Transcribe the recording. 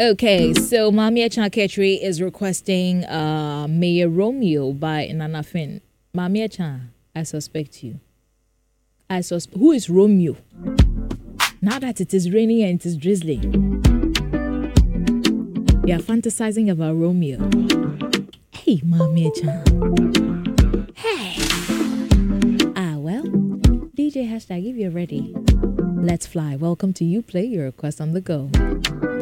Okay, so Mami Chan is requesting Mayor Romeo by Nana Finn. Mami Chan, I suspect you. Who is Romeo? Now that it is raining and it is drizzling, you are fantasizing about Romeo. Hey, Mami Chan. Hey. Well, DJ hashtag if you're ready. Let's fly. Welcome to You Play Your Request on the Go.